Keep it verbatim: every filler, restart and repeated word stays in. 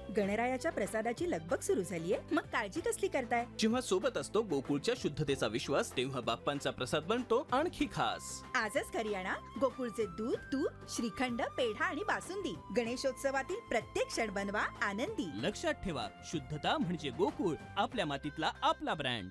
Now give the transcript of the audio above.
गणरायाच्या प्रसादाची लगबग सुरू झालीये, मग काळजी कसली करताय? जेव्हा सोबत असतो गोकुळच्या शुद्धतेचा विश्वास, तेव्हा बाप्पांचा प्रसाद बनतो आणखी खास. आजच घरी आणा गोकुळचे दूध, तूप, श्रीखंड, पेढा आणि बासुंदी. गणेशोत्सवातील प्रत्येक क्षण बनवा आनंदी. लक्षात ठेवा, शुद्धता म्हणजे गोकुळ, आपल्या मातीतला आपला ब्रँड.